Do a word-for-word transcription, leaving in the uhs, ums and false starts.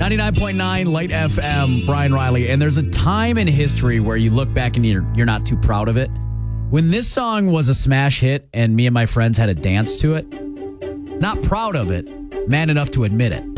ninety-nine point nine Light F M, Brian Riley. And there's a time in history where you look back and you're, you're not too proud of it. When this song was a smash hit and me and my friends had to dance to it, not proud of it, man enough to admit it.